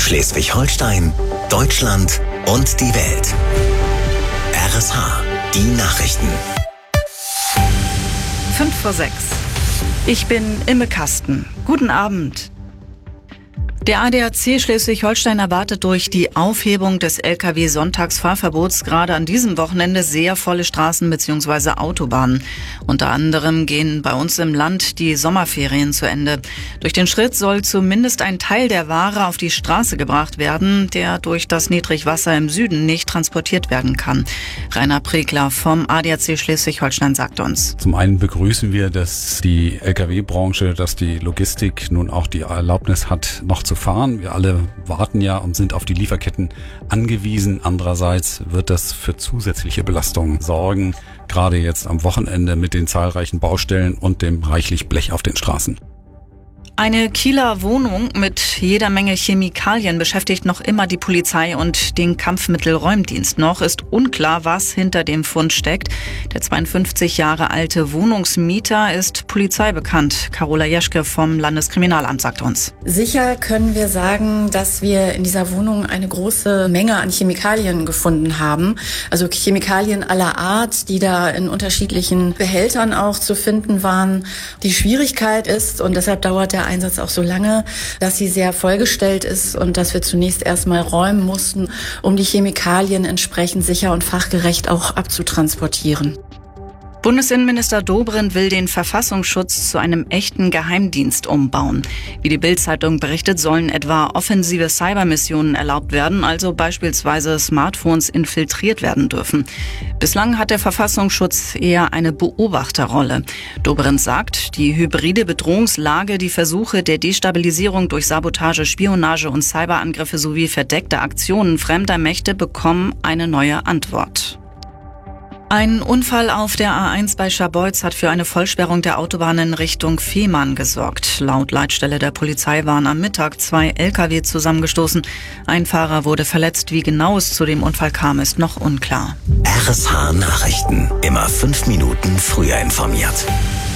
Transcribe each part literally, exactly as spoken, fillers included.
Schleswig-Holstein, Deutschland und die Welt. R S H, die Nachrichten. Fünf vor sechs. Ich bin Imme Kasten. Guten Abend. Der A D A C Schleswig-Holstein erwartet durch die Aufhebung des L K W-Sonntagsfahrverbots gerade an diesem Wochenende sehr volle Straßen bzw. Autobahnen. Unter anderem gehen bei uns im Land die Sommerferien zu Ende. Durch den Schritt soll zumindest ein Teil der Ware auf die Straße gebracht werden, der durch das Niedrigwasser im Süden nicht transportiert werden kann. Rainer Pregler vom A D A C Schleswig-Holstein sagt uns. Zum einen begrüßen wir, dass die L K W-Branche, dass die Logistik nun auch die Erlaubnis hat, noch zu fahren. Wir alle warten ja und sind auf die Lieferketten angewiesen. Andererseits wird das für zusätzliche Belastungen sorgen, gerade jetzt am Wochenende mit den zahlreichen Baustellen und dem reichlich Blech auf den Straßen. Eine Kieler Wohnung mit jeder Menge Chemikalien beschäftigt noch immer die Polizei und den Kampfmittelräumdienst. Noch ist unklar, was hinter dem Fund steckt. Der zweiundfünfzig Jahre alte Wohnungsmieter ist Polizei bekannt. Carola Jeschke vom Landeskriminalamt sagt uns. Sicher können wir sagen, dass wir in dieser Wohnung eine große Menge an Chemikalien gefunden haben. Also Chemikalien aller Art, die da in unterschiedlichen Behältern auch zu finden waren. Die Schwierigkeit ist, und deshalb dauert der Einsatz auch so lange, dass sie sehr vollgestellt ist und dass wir zunächst erstmal räumen mussten, um die Chemikalien entsprechend sicher und fachgerecht auch abzutransportieren. Bundesinnenminister Dobrindt will den Verfassungsschutz zu einem echten Geheimdienst umbauen. Wie die Bild-Zeitung berichtet, sollen etwa offensive Cybermissionen erlaubt werden, also beispielsweise Smartphones infiltriert werden dürfen. Bislang hat der Verfassungsschutz eher eine Beobachterrolle. Dobrindt sagt, die hybride Bedrohungslage, die Versuche der Destabilisierung durch Sabotage, Spionage und Cyberangriffe sowie verdeckte Aktionen fremder Mächte bekommen eine neue Antwort. Ein Unfall auf der A eins bei Scharbeutz hat für eine Vollsperrung der Autobahn in Richtung Fehmarn gesorgt. Laut Leitstelle der Polizei waren am Mittag zwei L K W zusammengestoßen. Ein Fahrer wurde verletzt. Wie genau es zu dem Unfall kam, ist noch unklar. R S H Nachrichten. Immer fünf Minuten früher informiert.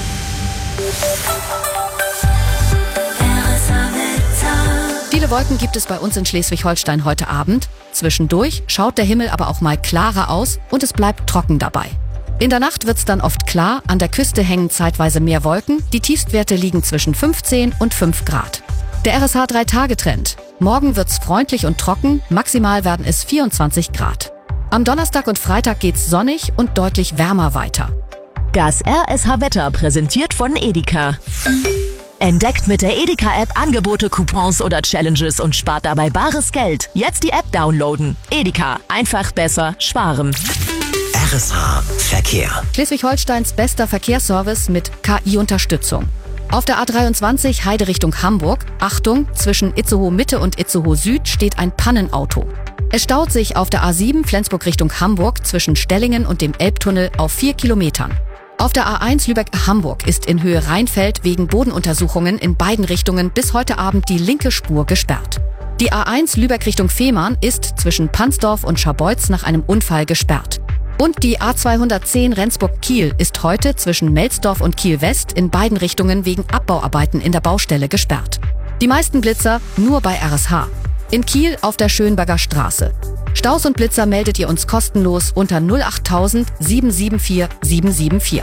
Viele Wolken gibt es bei uns in Schleswig-Holstein heute Abend. Zwischendurch schaut der Himmel aber auch mal klarer aus und es bleibt trocken dabei. In der Nacht wird's dann oft klar, an der Küste hängen zeitweise mehr Wolken. Die Tiefstwerte liegen zwischen fünfzehn und fünf Grad. Der R S H drei Tage Trend. Morgen wird's freundlich und trocken, maximal werden es vierundzwanzig Grad. Am Donnerstag und Freitag geht's sonnig und deutlich wärmer weiter. Das R S H-Wetter präsentiert von Edeka. Entdeckt mit der Edeka-App Angebote, Coupons oder Challenges und spart dabei bares Geld. Jetzt die App downloaden. Edeka. Einfach besser sparen. R S H Verkehr. Schleswig-Holsteins bester Verkehrsservice mit K I-Unterstützung. Auf der A dreiundzwanzig Heide Richtung Hamburg. Achtung, zwischen Itzehoe Mitte und Itzehoe Süd steht ein Pannenauto. Es staut sich auf der A sieben Flensburg Richtung Hamburg zwischen Stellingen und dem Elbtunnel auf vier Kilometern. Auf der A eins Lübeck-Hamburg ist in Höhe Rheinfeld wegen Bodenuntersuchungen in beiden Richtungen bis heute Abend die linke Spur gesperrt. Die A eins Lübeck Richtung Fehmarn ist zwischen Pansdorf und Scharbeutz nach einem Unfall gesperrt. Und die A zweihundertzehn Rendsburg-Kiel ist heute zwischen Melsdorf und Kiel-West in beiden Richtungen wegen Abbauarbeiten in der Baustelle gesperrt. Die meisten Blitzer nur bei R S H. In Kiel auf der Schönberger Straße. Staus und Blitzer meldet ihr uns kostenlos unter null acht tausend sieben sieben vier sieben sieben vier.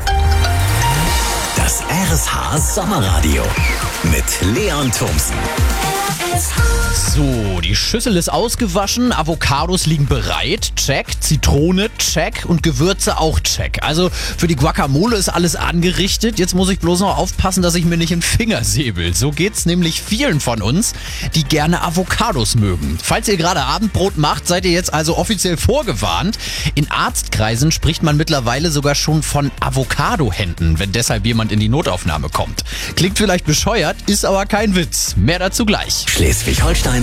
Das R S H Sommerradio mit Leon Thomsen. So, die Schüssel ist ausgewaschen, Avocados liegen bereit, check, Zitrone, check und Gewürze auch check. Also für die Guacamole ist alles angerichtet, jetzt muss ich bloß noch aufpassen, dass ich mir nicht in den Finger säbel. So geht's nämlich vielen von uns, die gerne Avocados mögen. Falls ihr gerade Abendbrot macht, seid ihr jetzt also offiziell vorgewarnt. In Arztkreisen spricht man mittlerweile sogar schon von Avocado-Händen, wenn deshalb jemand in die Notaufnahme kommt. Klingt vielleicht bescheuert, ist aber kein Witz. Mehr dazu gleich. Schleswig-Holsteins